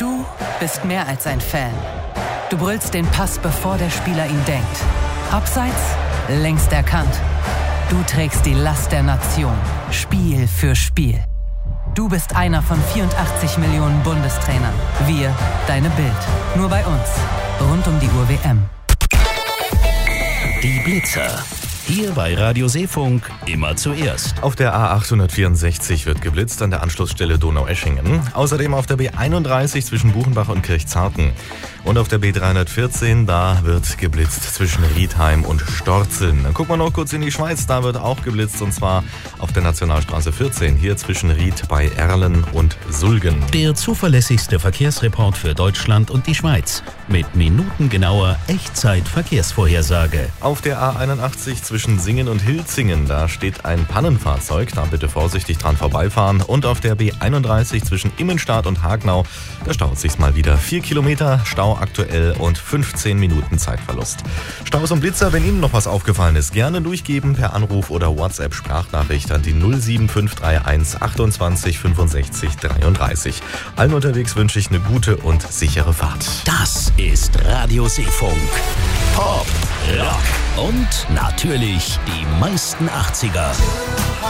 Du bist mehr als ein Fan. Du brüllst den Pass, bevor der Spieler ihn denkt. Abseits, längst erkannt. Du trägst die Last der Nation, Spiel für Spiel. Du bist einer von 84 Millionen Bundestrainern. Wir, deine Bild. Nur bei uns. Rund um die Uhr WM. Die Blitzer. Hier bei Radio Seefunk immer zuerst. Auf der A864 wird geblitzt an der Anschlussstelle Donaueschingen. Außerdem auf der B31 zwischen Buchenbach und Kirchzarten. Und auf der B314, da wird geblitzt zwischen Riedheim und Storzeln. Dann gucken wir noch kurz in die Schweiz, da wird auch geblitzt und zwar auf der Nationalstraße 14, hier zwischen Ried bei Erlen und Sulgen. Der zuverlässigste Verkehrsreport für Deutschland und die Schweiz. Mit minutengenauer Echtzeit-Verkehrsvorhersage. Auf der A81 zwischen Singen und Hilzingen, da steht ein Pannenfahrzeug, da bitte vorsichtig dran vorbeifahren. Und auf der B31 zwischen Immenstadt und Hagnau, da staut sich's mal wieder. 4 Kilometer Stau aktuell und 15 Minuten Zeitverlust. Staus und Blitzer, wenn Ihnen noch was aufgefallen ist, gerne durchgeben per Anruf oder WhatsApp-Sprachnachricht an die 07531 28 65 33. Allen unterwegs wünsche ich eine gute und sichere Fahrt. Das ist Radio Seefunk. Pop, Rock und natürlich die meisten 80er.